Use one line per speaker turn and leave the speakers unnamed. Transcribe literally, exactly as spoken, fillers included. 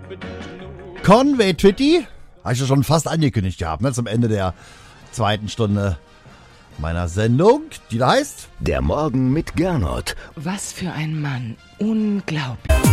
Conway Twitty, habe ich ja schon fast angekündigt gehabt, ne, zum Ende der zweiten Stunde meiner Sendung, die da heißt
Der Morgen mit Gernot.
Was für ein Mann. Unglaublich.